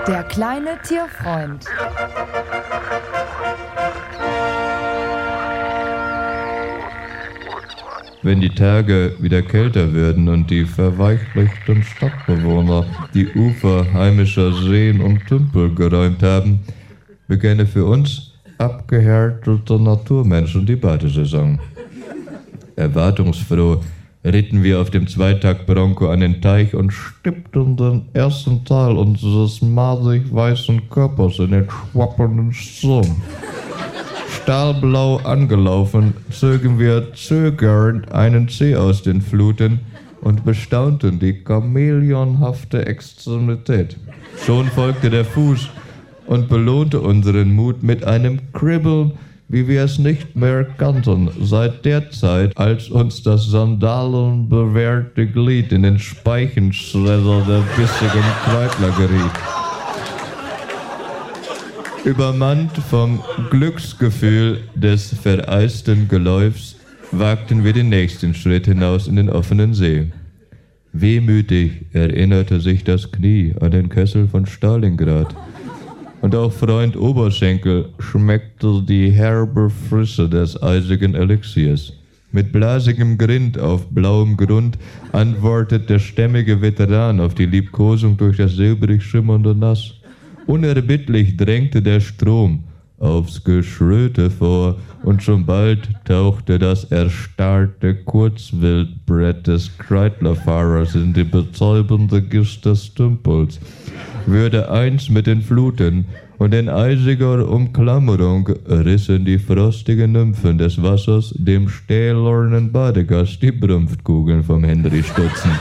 Der kleine Tierfreund. Wenn die Tage wieder kälter würden und die verweichlichten Stadtbewohner die Ufer heimischer Seen und Tümpel geräumt haben, beginne für uns abgehärtete Naturmenschen die Badesaison. Erwartungsfroh ritten wir auf dem Zweitakt-Bronco an den Teich und stippten den ersten Teil unseres madig weißen Körpers in den schwappernden Strom. Stahlblau angelaufen, zogen wir zögernd einen Zeh aus den Fluten und bestaunten die chamäleonhafte Extremität. Schon folgte der Fuß und belohnte unseren Mut mit einem Kribbeln, wie wir es nicht mehr kannten, seit der Zeit, als uns das sandalenbewehrte Glied in den Speichenschredder der bissigen Kreidler geriet. Übermannt vom Glücksgefühl des vereisten Geläufs wagten wir den nächsten Schritt hinaus in den offenen See. Wehmütig erinnerte sich das Knie an den Kessel von Stalingrad. Und auch Freund Oberschenkel schmeckte die herbe Frische des eisigen Elixiers. Mit blasigem Grind auf blauem Grund antwortet der stämmige Veteran auf die Liebkosung durch das silbrig schimmernde Nass. Unerbittlich drängte der Strom aufs Geschröte vor, und schon bald tauchte das erstarrte Kurzwildbrett des Kreidlerfahrers in die betäubende Gischt des Tümpels, würde eins mit den Fluten, und in eisiger Umklammerung rissen die frostigen Nymphen des Wassers dem stählernen Badegast die Brunftkugeln vom Henry-Stutzen.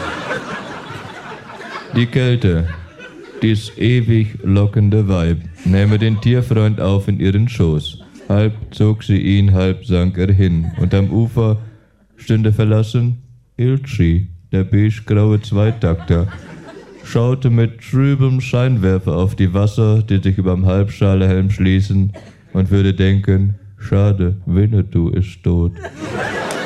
Die Kälte, dies ewig lockende Weib, nähme den Tierfreund auf in ihren Schoß. Halb zog sie ihn, halb sank er hin, und am Ufer stünde verlassen Ilchi, der beigegraue Zweitakter, schaute mit trübem Scheinwerfer auf die Wasser, die sich überm Halbschalehelm schließen, und würde denken, schade, Winnetou ist tot.